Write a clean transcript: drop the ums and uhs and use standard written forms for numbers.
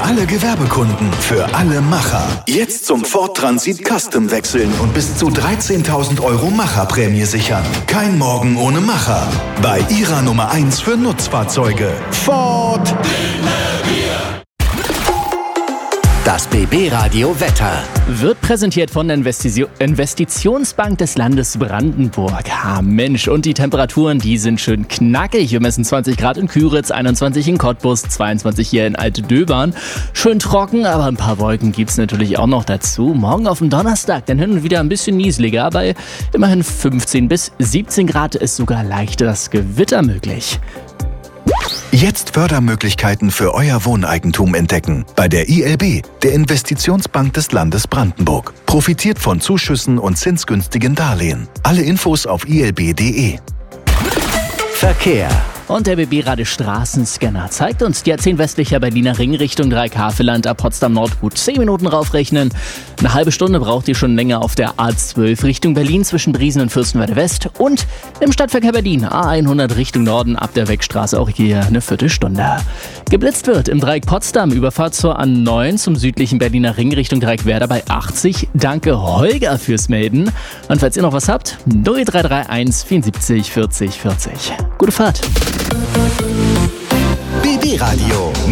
alle Gewerbekunden, für alle Macher. Jetzt zum Ford Transit Custom wechseln und bis zu 13.000 € Macherprämie sichern. Kein Morgen ohne Macher. Bei Ihrer Nummer 1 für Nutzfahrzeuge. Ford. Das BB-Radio Wetter wird präsentiert von der Investitionsbank des Landes Brandenburg. Ah, Mensch, und die Temperaturen, die sind schön knackig. Wir messen 20 Grad in Küritz, 21 in Cottbus, 22 hier in Alte Döbern. Schön trocken, aber ein paar Wolken gibt's natürlich auch noch dazu. Morgen auf dem Donnerstag, dann hin und wieder ein bisschen nieseliger. Bei immerhin 15 bis 17 Grad ist sogar leichtes Gewitter möglich. Jetzt Fördermöglichkeiten für euer Wohneigentum entdecken. Bei der ILB, der Investitionsbank des Landes Brandenburg. Profitiert von Zuschüssen und zinsgünstigen Darlehen. Alle Infos auf ilb.de. Verkehr. Und der BB-Radio Straßenscanner zeigt uns die A10 westlicher Berliner Ring Richtung Dreieck-Havelland ab Potsdam Nord gut 10 Minuten raufrechnen. Eine halbe Stunde braucht ihr schon länger auf der A12 Richtung Berlin zwischen Briesen und Fürstenwalde West. Und im Stadtverkehr Berlin A100 Richtung Norden ab der Wegstraße auch hier eine Viertelstunde. Geblitzt wird im Dreieck Potsdam Überfahrt zur A9 zum südlichen Berliner Ring Richtung Dreieck-Werder bei 80. Danke Holger fürs Melden. Und falls ihr noch was habt, 0331 74 40 40. Gute Fahrt. BB-Radio.